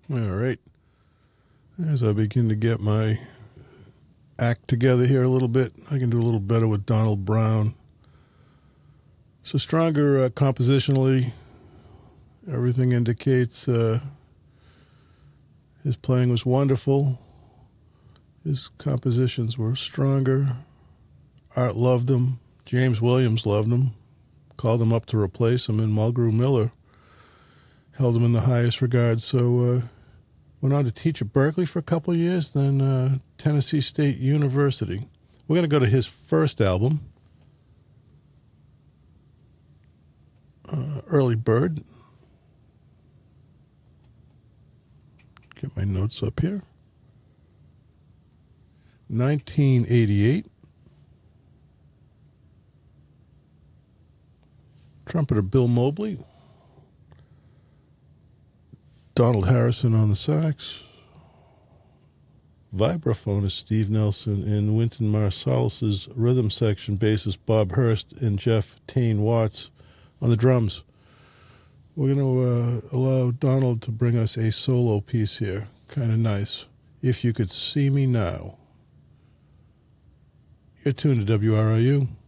All right. As I begin to get my act together here a little bit, I can do a little better with Donald Brown. So stronger compositionally. Everything indicates his playing was wonderful. His compositions were stronger. Art loved him. James Williams loved him. Called him up to replace him, and Mulgrew Miller held him in the highest regard. So went on to teach at Berkeley for a couple of years, then Tennessee State University. We're going to go to his first album, Early Bird. Get my notes up here. 1988. Trumpeter Bill Mobley. Donald Harrison on the sax. Vibraphonist Steve Nelson, and Wynton Marsalis' rhythm section bassist Bob Hurst, and Jeff Tane Watts on the drums. We're going to allow Donald to bring us a solo piece here. Kind of nice. If You Could See Me Now. You're tuned to WRIU.